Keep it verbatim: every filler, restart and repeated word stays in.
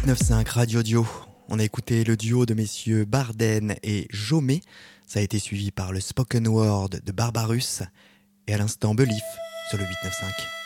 neuf cinq Radio Dio. On a écouté le duo de messieurs Barden et Jomé. Ça a été suivi par le spoken word de Barbarus. Et à l'instant, Belief sur le huit neuf cinq.